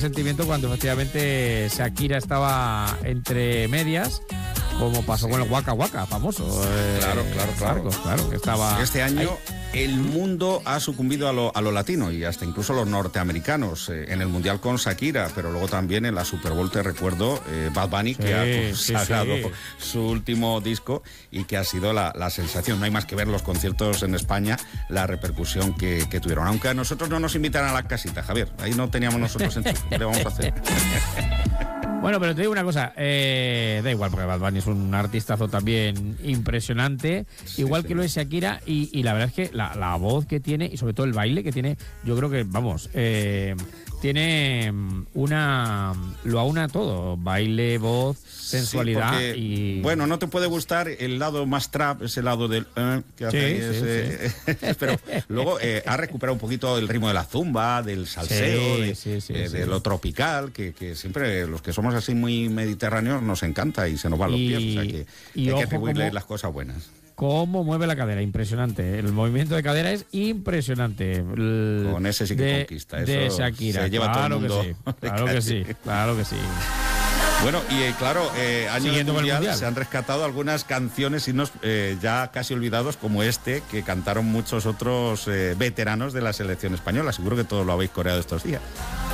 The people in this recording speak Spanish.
resentimiento cuando efectivamente Shakira estaba entre medias, como pasó con el Waka Waka, famoso. Claro, que estaba... Este año ahí. el mundo ha sucumbido a lo latino y hasta incluso los norteamericanos, en el Mundial con Shakira, pero luego también en la Super Bowl, te recuerdo, Bad Bunny, que ha consagrado su último disco y que ha sido la sensación. No hay más que ver los conciertos en España, la repercusión que tuvieron. Aunque a nosotros no nos invitaran a la casita, Javier, ahí no teníamos nosotros en ¿qué le vamos a hacer? Bueno, pero te digo una cosa, da igual, porque Bad Bunny es un artistazo también impresionante, igual que lo es Shakira, y la verdad es que la voz que tiene, y sobre todo el baile que tiene, yo creo que, vamos, tiene lo aúna todo, baile, voz, sensualidad, porque, y... Bueno, no te puede gustar el lado más trap, ese lado del... que hace pero luego ha recuperado un poquito el ritmo de la zumba, del salseo, de lo tropical, que siempre los que somos así muy mediterráneos nos encanta y se nos van los pies, o sea que hay que atribuirle las cosas buenas. Cómo mueve la cadera, impresionante. El movimiento de cadera es impresionante. Con ese sí que conquista. Eso de Shakira. Se lleva todo el mundo. Claro que sí. Bueno, y claro, año mundial se han rescatado algunas canciones, himnos ya casi olvidados, como este, que cantaron muchos otros veteranos de la selección española. Seguro que todos lo habéis coreado estos días.